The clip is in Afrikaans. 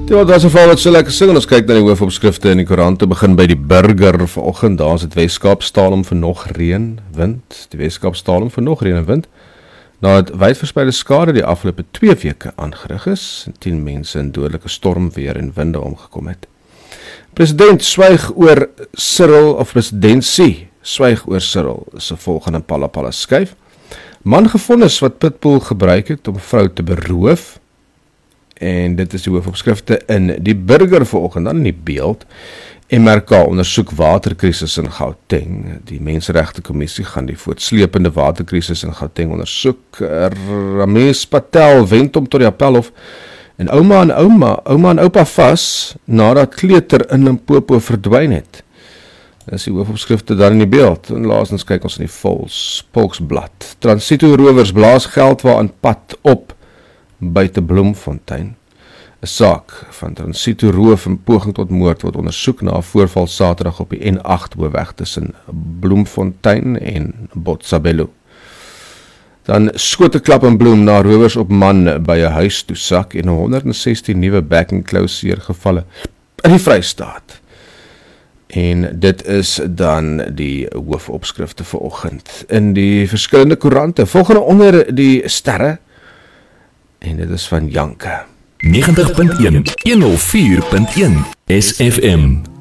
Ja, daar is 'n val wat so lekker sing en ons kyk na die hoofopskrifte in die koerante. Begin by die Burger vanoggend. Daar is dit Weskaap staal om vir nog reën, wind. Die Weskaap staal om vir nog reën en wind. Nadat wydverspreide skade die afgelope 2 weke aangerig is en 10 mense in dodelike stormweer en winde omgekom het. President swyg oor Cyril of presidentsie swyg oor Cyril se volgende Palla skuif. Man gevonnis wat pitbull gebruik het om vrou te beroof. En dit is die hoofopskrifte in die Burger vanoggend. Dan in die Beeld. MRK ondersoek waterkrisis in Gauteng. Die Menseregte Kommissie gaan die voortsleepende waterkrisis in Gauteng ondersoek. Ramesh Patel wend om tot die Appelhof. En ouma en oupa vas nadat kleuter in Limpopo verdwyn het. Dit is die hoofopskrifte dan in die Beeld. En laastens kyk ons in die Volksblad. Transito rowers blaas geld aan pad op buite Bloemfontein. 'n Saak van Transito roof en poging tot moord word ondersoek na 'n voorval Saterdag op die N8 hoofweg tussen Bloemfontein en Botshabelo. Dan skote klap in Bloem na rowers op man by 'n huis toesak en 116 nuwe back and close gevalle in die Vrystaat. En dit is dan die hoofopskrifte vanoggend in die verskillende koerante. Volgende onder die sterre. En dit is van Janke. 90.1 104.1 SFM